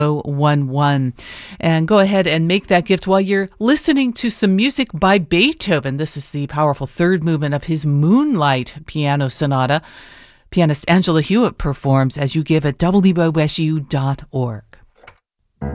11. And go ahead and make that gift while you're listening to some music by Beethoven. This is the powerful third movement of his Moonlight Piano Sonata. Pianist Angela Hewitt performs As You Give at www.wsu.org.